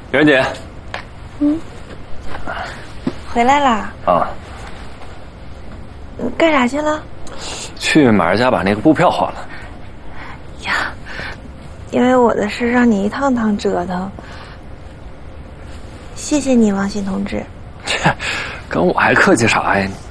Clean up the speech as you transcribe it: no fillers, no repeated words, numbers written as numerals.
媛姐， 回来啦？ 啊， 干啥去了？ 去马儿家把那个布票换了。 呀，因为我的事让你一趟趟折腾，谢谢你，王鑫同志。 切，跟我还客气啥呀？